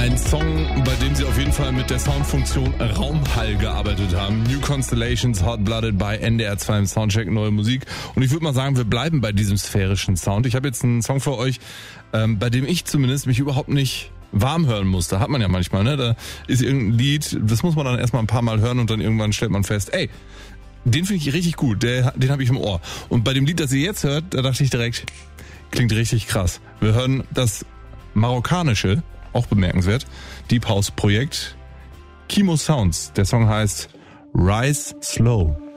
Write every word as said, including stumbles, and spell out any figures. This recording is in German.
Ein Song, bei dem sie auf jeden Fall mit der Soundfunktion Raumhall gearbeitet haben. New Constellations, Hot Blooded bei N D R zwei im Soundcheck, neue Musik. Und ich würde mal sagen, wir bleiben bei diesem sphärischen Sound. Ich habe jetzt einen Song für euch, ähm, bei dem ich zumindest mich überhaupt nicht warm hören musste. Hat man ja manchmal, ne? Da ist irgendein Lied, das muss man dann erstmal ein paar Mal hören und dann irgendwann stellt man fest, ey, den finde ich richtig gut, der, den habe ich im Ohr. Und bei dem Lied, das ihr jetzt hört, da dachte ich direkt, klingt richtig krass. Wir hören das marokkanische, auch bemerkenswert, Deep House Projekt Kimo Sounds. Der Song heißt Rise Slow.